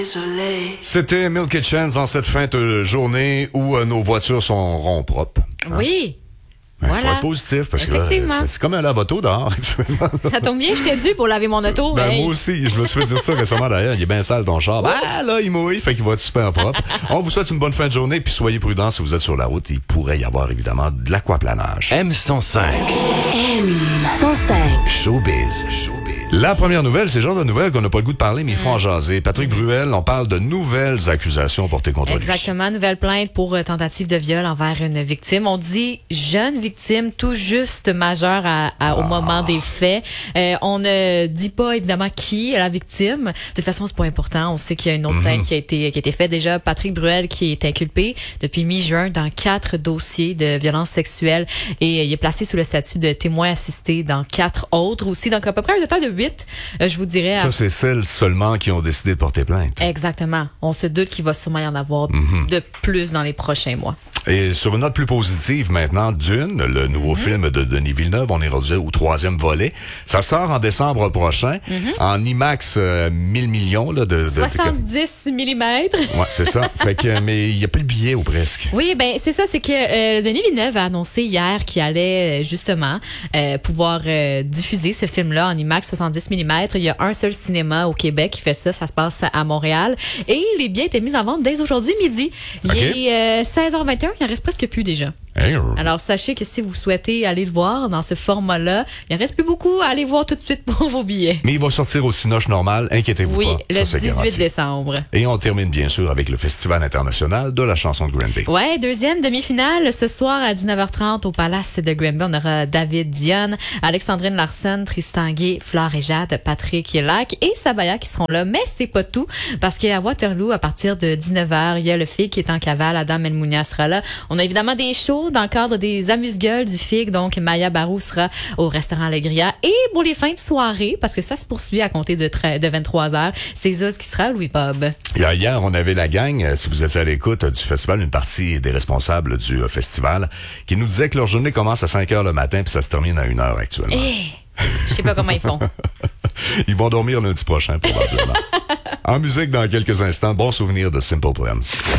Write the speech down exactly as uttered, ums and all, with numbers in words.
C'était Milky Chance en cette fin de journée où euh, nos voitures sont ronds propres. Hein? Oui. Il Voilà. faut être positif parce que là, c'est, c'est comme un lave-auto dehors. Ça tombe bien, j'étais dû pour laver mon auto. Ben, hey. moi aussi, je me suis fait dire ça récemment d'ailleurs. Il est bien sale ton char. Ben là, il mouille, fait qu'il va être super propre. On vous souhaite une bonne fin de journée, puis soyez prudents si vous êtes sur la route. Il pourrait y avoir évidemment de l'aquaplanage. M cent cinq. M cent cinq. Showbiz. Showbiz. La première nouvelle, c'est le genre de nouvelle qu'on n'a pas le goût de parler, mais il faut en jaser. Patrick Bruel, on parle de nouvelles accusations portées contre Exactement, lui. Exactement, nouvelle plainte pour euh, tentative de viol envers une victime. On dit jeune victime, tout juste majeure à, à, ah. au moment des faits. Euh, on ne dit pas évidemment qui est la victime. De toute façon, c'est pas important. On sait qu'il y a une autre mm-hmm. plainte qui a été qui a été faite déjà. Patrick Bruel qui est inculpé depuis mi-juin dans quatre dossiers de violence sexuelle et il est placé sous le statut de témoin assisté dans quatre autres aussi. Donc à peu près un total de huit. Euh, je vous dirais. Ça, à... c'est celles seulement qui ont décidé de porter plainte. Exactement. On se doute qu'il va sûrement y en avoir mm-hmm. de plus dans les prochains mois. Et sur une note plus positive maintenant, Dune, le nouveau mm-hmm. film de Denis Villeneuve, on est rendu au troisième volet. Ça sort en décembre prochain, mm-hmm. en IMAX euh, mille millions. Là, de, de soixante-dix millimètres. Ouais, c'est ça. Fait que, mais il n'y a plus de billets ou presque. Oui, ben c'est ça, c'est que euh, Denis Villeneuve a annoncé hier qu'il allait justement euh, pouvoir euh, diffuser ce film-là en IMAX soixante-dix millimètres. Il y a un seul cinéma au Québec qui fait ça, ça se passe à Montréal. Et les billets étaient mis en vente dès aujourd'hui midi. Il okay. est euh, seize heures vingt et un, il en reste presque plus déjà. Hey. Alors sachez que si vous souhaitez aller le voir dans ce format-là, il en reste plus beaucoup à aller voir tout de suite pour vos billets. Mais il va sortir au Cinoche normal, inquiétez-vous oui, pas. Oui, le dix-huit décembre. Et on termine bien sûr avec le Festival international de la chanson de Granby. Ouais, deuxième demi-finale ce soir à dix-neuf heures trente au Palace de Granby. On aura David Dion, Alexandrine Larsen, Tristan Guay, Flore et Jade, Patrick Lac et Sabaya qui seront là. Mais c'est pas tout parce qu'à Waterloo, à partir de dix-neuf heures, il y a le F I G qui est en cavale. Adam Elmounia sera là. On a évidemment des shows dans le cadre des amuse-gueules du F I G. Donc, Maya Barou sera au restaurant Alegria. Et pour les fins de soirée, parce que ça se poursuit à compter de, tra- de vingt-trois heures, c'est Zuz qui sera à Louis Pub. Hier, hier, on avait la gang, si vous étiez à l'écoute du festival, une partie des responsables du euh, festival, qui nous disait que leur journée commence à cinq heures le matin puis ça se termine à une heure actuellement. Hey, je sais pas comment ils font. Ils vont dormir lundi prochain, probablement. En musique, dans quelques instants, bon souvenir de Simple Plan.